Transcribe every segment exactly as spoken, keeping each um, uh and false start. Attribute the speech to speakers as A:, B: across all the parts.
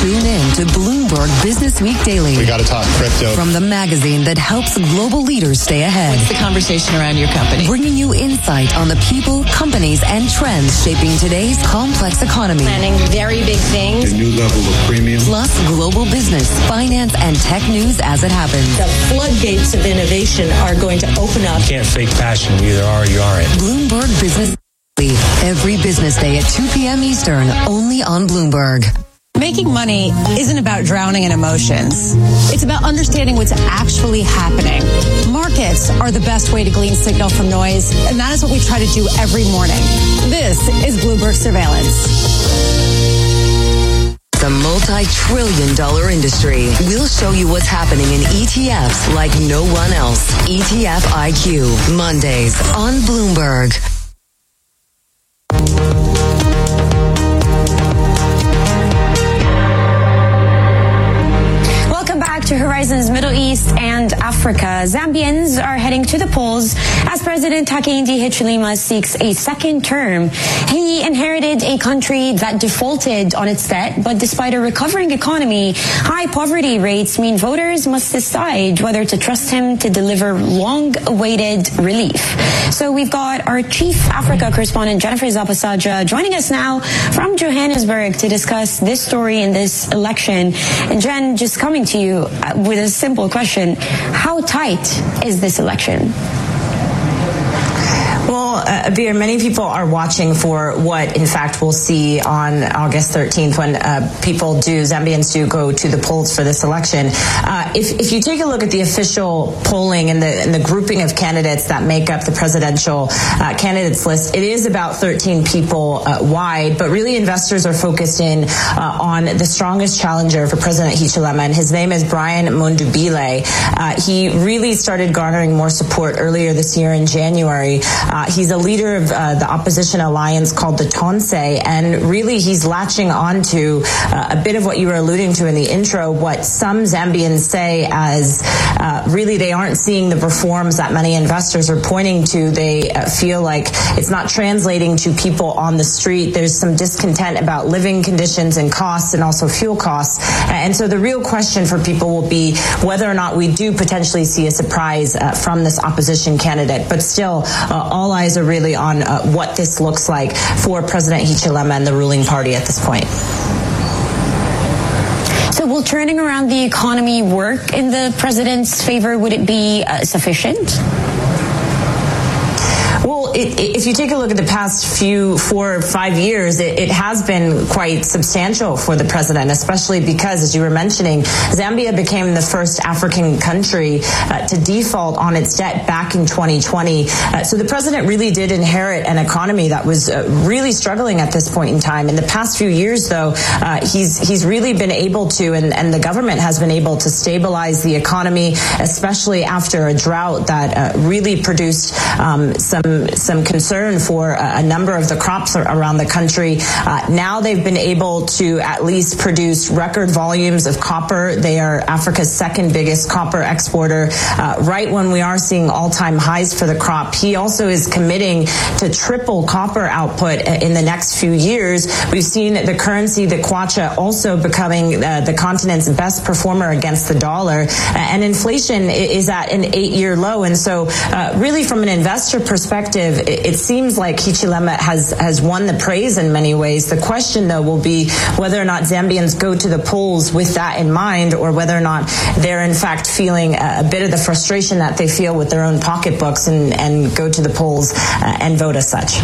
A: Tune in to Bloomberg Business Week Daily.
B: We got to talk crypto.
A: From the magazine that helps global leaders stay ahead.
C: What's the conversation around your company?
A: Bringing you insight on the people, companies, and trends shaping today's complex economy.
D: Planning very big things.
B: A new level of premium.
A: Plus global business, finance, and tech news as it happens.
D: The floodgates of innovation are going to open up.
E: You can't fake passion. You either are or you aren't.
A: Bloomberg Business Daily. Every business day at two p.m. Eastern, only on Bloomberg.
F: Making money isn't about drowning in emotions. It's about understanding what's actually happening. Markets are the best way to glean signal from noise, and that is what we try to do every morning. This is Bloomberg Surveillance.
A: The multi-trillion dollar industry. We'll show you what's happening in E T Fs like no one else. E T F I Q, Mondays on Bloomberg.
G: To Horizon's Middle East and Africa. Zambians are heading to the polls as President Hakainde Hichilema seeks a second term. He inherited a country that defaulted on its debt, but despite a recovering economy, high poverty rates mean voters must decide whether to trust him to deliver long-awaited relief. So we've got our Chief Africa correspondent, Jennifer Zapasaja, joining us now from Johannesburg to discuss this story in this election. And Jen, just coming to you with a simple question. How tight is this election?
H: Well, uh, Abir, many people are watching for what, in fact, we'll see on August thirteenth when uh, people do, Zambians do go to the polls for this election. Uh, if, if you take a look at the official polling and the, and the grouping of candidates that make up the presidential uh, candidates list, it is about thirteen people uh, wide, but really investors are focused in uh, on the strongest challenger for President Hichilema, and his name is Brian Mundubile. Uh, he really started garnering more support earlier this year in January. Uh, he's a leader of uh, the opposition alliance called the Tonse, and really he's latching on to uh, a bit of what you were alluding to in the intro, what some Zambians say as uh, really they aren't seeing the reforms that many investors are pointing to. They uh, feel like it's not translating to people on the street. There's some discontent about living conditions and costs and also fuel costs. And so the real question for people will be whether or not we do potentially see a surprise uh, from this opposition candidate. But still, uh, all eyes are really on uh, what this looks like for President Hichilema and the ruling party at this point.
G: So will turning around the economy work in the president's favor? Would it be uh, sufficient?
H: Well, it, it, if you take a look at the past few, four or five years, it, it has been quite substantial for the president, especially because, as you were mentioning, Zambia became the first African country uh, to default on its debt back in twenty twenty. Uh, so the president really did inherit an economy that was uh, really struggling at this point in time. In the past few years, though, uh, he's he's really been able to, and, and the government has been able to stabilize the economy, especially after a drought that uh, really produced um, some some concern for a number of the crops around the country. Uh, now they've been able to at least produce record volumes of copper. They are Africa's second biggest copper exporter, uh, right when we are seeing all-time highs for the crop. He also is committing to triple copper output in the next few years. We've seen the currency, the kwacha, also becoming uh, the continent's best performer against the dollar. And inflation is at an eight-year low. And so uh, really from an investor perspective, it seems like Hichilema has, has won the praise in many ways. The question, though, will be whether or not Zambians go to the polls with that in mind, or whether or not they're in fact feeling a, a bit of the frustration that they feel with their own pocketbooks and, and go to the polls uh, and vote as such.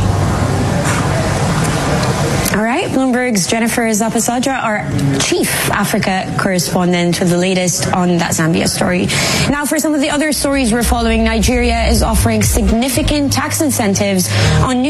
G: All right, Bloomberg's Jennifer Zapasaja, our Chief Africa correspondent, with the latest on that Zambia story. Now, for some of the other stories we're following, Nigeria is offering significant tax incentives on new